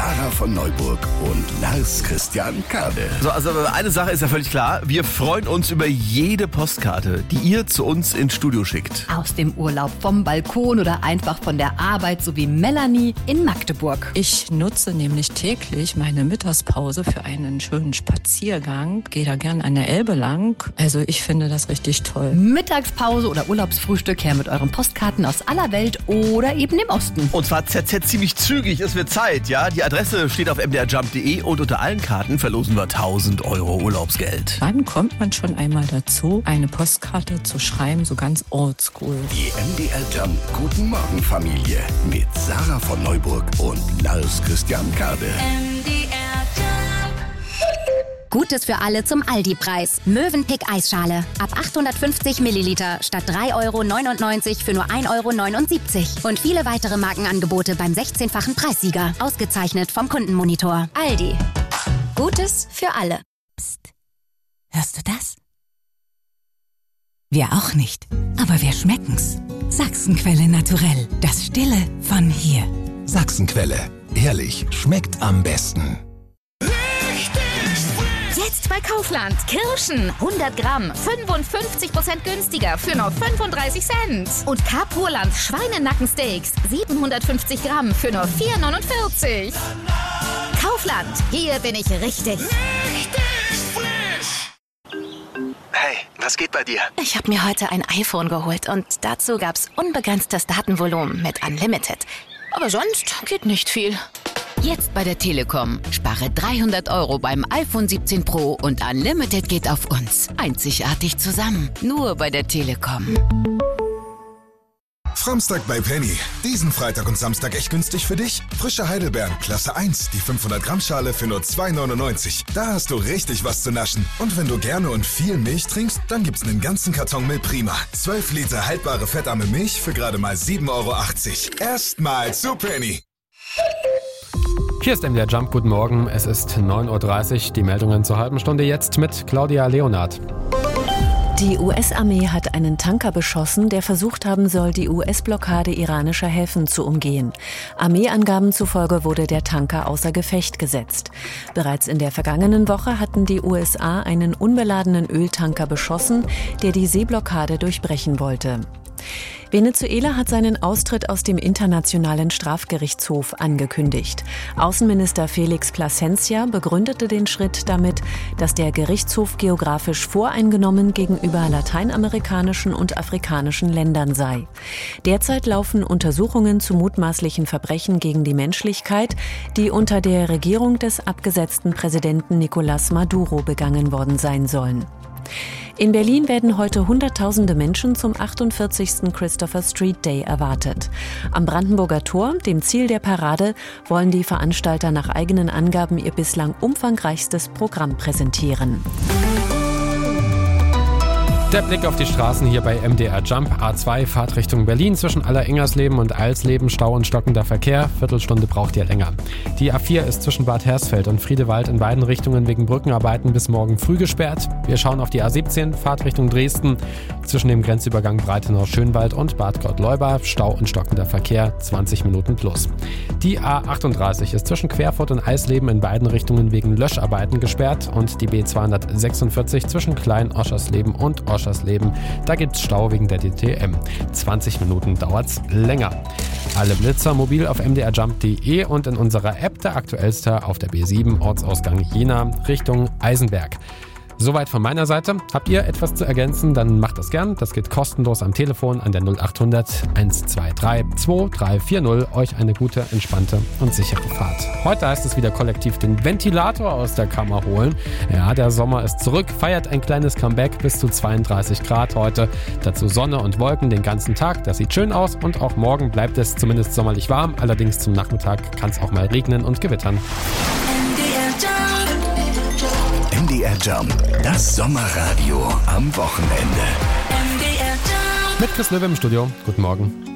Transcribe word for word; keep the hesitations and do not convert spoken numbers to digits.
Sarah von Neuburg und Lars Christian Kade. So, also eine Sache ist ja völlig klar. Wir freuen uns über jede Postkarte, die ihr zu uns ins Studio schickt. Aus dem Urlaub, vom Balkon oder einfach von der Arbeit, so wie Melanie in Magdeburg. Ich nutze nämlich täglich meine Mittagspause für einen schönen Spaziergang. Gehe da gern an der Elbe lang. Also ich finde das richtig toll. Mittagspause oder Urlaubsfrühstück her mit euren Postkarten aus aller Welt oder eben dem Osten. Und zwar Z Z ziemlich zügig, es wird Zeit, ja. Die Adresse steht auf m d r jump punkt d e und unter allen Karten verlosen wir tausend Euro Urlaubsgeld. Wann kommt man schon einmal dazu, eine Postkarte zu schreiben, so ganz oldschool? Die M D R Jump Guten Morgen Familie mit Sarah von Neuburg und Lars Christian Kade. M D R Jump. Gutes für alle zum Aldi-Preis. Mövenpick Eisschale. Ab achthundertfünfzig Milliliter statt drei Euro neunundneunzig für nur ein Euro neunundsiebzig. Und viele weitere Markenangebote beim sechzehnfachen Preissieger. Ausgezeichnet vom Kundenmonitor. Aldi. Gutes für alle. Psst. Hörst du das? Wir auch nicht. Aber wir schmecken's. Sachsenquelle naturell. Das Stille von hier. Sachsenquelle. Ehrlich, schmeckt am besten. Jetzt bei Kaufland. Kirschen. hundert Gramm. fünfundfünfzig Prozent günstiger für nur fünfunddreißig Cent. Und Carpurland Schweinenackensteaks. siebenhundertfünfzig Gramm für nur vier neunundvierzig. Kaufland. Hier bin ich richtig. Hey, was geht bei dir? Ich habe mir heute ein iPhone geholt und dazu gab's unbegrenztes Datenvolumen mit Unlimited. Aber sonst geht nicht viel. Jetzt bei der Telekom. Spare dreihundert Euro beim iPhone siebzehn Pro und Unlimited geht auf uns. Einzigartig zusammen. Nur bei der Telekom. Framstag bei Penny. Diesen Freitag und Samstag echt günstig für dich. Frische Heidelbeeren, Klasse eins, die fünfhundert Gramm Schale für nur zwei neunundneunzig. Da hast du richtig was zu naschen. Und wenn du gerne und viel Milch trinkst, dann gibt's einen ganzen Karton Milch Prima. zwölf Liter haltbare fettarme Milch für gerade mal sieben Euro achtzig. Erstmal zu Penny. Hier ist M D R Jump, guten Morgen. Es ist neun Uhr dreißig, die Meldungen zur halben Stunde jetzt mit Claudia Leonard. Die U S-Armee hat einen Tanker beschossen, der versucht haben soll, die U S-Blockade iranischer Häfen zu umgehen. Armeeangaben zufolge wurde der Tanker außer Gefecht gesetzt. Bereits in der vergangenen Woche hatten die U S A einen unbeladenen Öltanker beschossen, der die Seeblockade durchbrechen wollte. Venezuela hat seinen Austritt aus dem Internationalen Strafgerichtshof angekündigt. Außenminister Felix Plasencia begründete den Schritt damit, dass der Gerichtshof geografisch voreingenommen gegenüber lateinamerikanischen und afrikanischen Ländern sei. Derzeit laufen Untersuchungen zu mutmaßlichen Verbrechen gegen die Menschlichkeit, die unter der Regierung des abgesetzten Präsidenten Nicolás Maduro begangen worden sein sollen. In Berlin werden heute Hunderttausende Menschen zum achtundvierzigsten Christopher Street Day erwartet. Am Brandenburger Tor, dem Ziel der Parade, wollen die Veranstalter nach eigenen Angaben ihr bislang umfangreichstes Programm präsentieren. Der Blick auf die Straßen hier bei M D R Jump. A zwei, Fahrt Richtung Berlin zwischen Aller-Ingersleben und Alsleben, Stau und stockender Verkehr. Viertelstunde braucht ihr länger. Die A vier ist zwischen Bad Hersfeld und Friedewald in beiden Richtungen wegen Brückenarbeiten bis morgen früh gesperrt. Wir schauen auf die A siebzehn, Fahrt Richtung Dresden. Zwischen dem Grenzübergang Breitenau-Schönwald und Bad Gott-Leuba, Stau und stockender Verkehr, zwanzig Minuten plus. Die A achtunddreißig ist zwischen Querfurt und Eisleben in beiden Richtungen wegen Löscharbeiten gesperrt und die B zweihundertsechsundvierzig zwischen Klein-Oschersleben und Oschersleben. Da gibt's Stau wegen der D T M. zwanzig Minuten dauert's länger. Alle Blitzer mobil auf m d r jump punkt d e und in unserer App der aktuellste auf der B sieben, Ortsausgang Jena, Richtung Eisenberg. Soweit von meiner Seite. Habt ihr etwas zu ergänzen, dann macht das gern. Das geht kostenlos am Telefon an der null acht hundert eins zwei drei zwei drei vier null. Euch eine gute, entspannte und sichere Fahrt. Heute heißt es wieder kollektiv den Ventilator aus der Kammer holen. Ja, der Sommer ist zurück, feiert ein kleines Comeback bis zu zweiunddreißig Grad heute. Dazu Sonne und Wolken den ganzen Tag. Das sieht schön aus und auch morgen bleibt es zumindest sommerlich warm. Allerdings zum Nachmittag kann es auch mal regnen und gewittern. M D R Jump, das Sommerradio am Wochenende. Mit Chris Löwe im Studio. Guten Morgen.